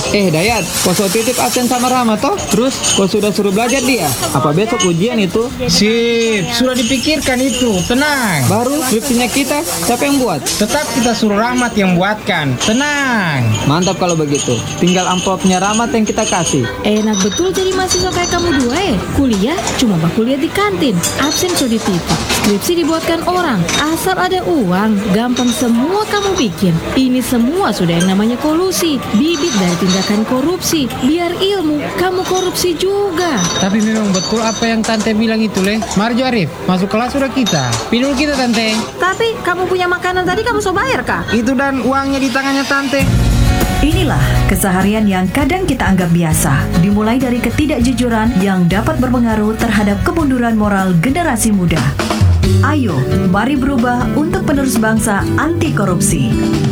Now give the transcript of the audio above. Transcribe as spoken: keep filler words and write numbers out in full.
Eh Dayat, kau sudah titip absen sama Rama toh? Terus kau sudah suruh belajar dia? Apa besok ujian itu? Sip, sudah dipikirkan itu, tenang. Baru skripsinya kita, siapa yang buat? Tetap kita suruh Rahmat yang buatkan, tenang. Mantap kalau begitu. Tinggal amplopnya Rahmat yang kita kasih. Enak betul jadi mahasiswa kayak kamu dua eh. Kuliah cuma bak kuliah di kantin. Absen sudah dititip. Skripsi dibuatkan orang. Asal ada uang, gampang semua kamu bikin. Ini semua sudah yang namanya kolusi. Bibit dari tindakan korupsi. Biar ilmu, kamu korupsi juga. Tapi memang betul apa yang Tante bilang itu, Leh. Marjo Arif, masuk kelas sudah kita. Pinul kita, Tante. Tapi kamu punya makanan tadi kamu so bayar kah? Itu dan uangnya di tangannya Tante. Inilah keseharian yang kadang kita anggap biasa, dimulai dari ketidakjujuran yang dapat berpengaruh terhadap kemunduran moral generasi muda. Ayo, mari berubah untuk penerus bangsa anti korupsi.